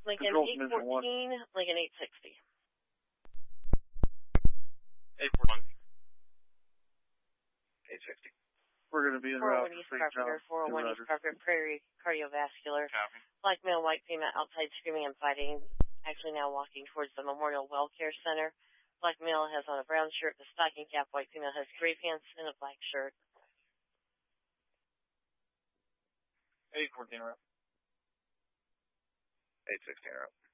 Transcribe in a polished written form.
Lincoln Control from Engine 814, Lincoln 860. 841. 860. We're going to be in 401 route East for St. Carpenter, John. 401 East Carpenter, Prairie Cardiovascular. Copy. Black male, white female outside screaming and fighting. Actually now walking towards the Memorial Well Care Center. Black male has on a brown shirt, a stocking cap. White female has gray pants and a black shirt. 814 route. 816 route.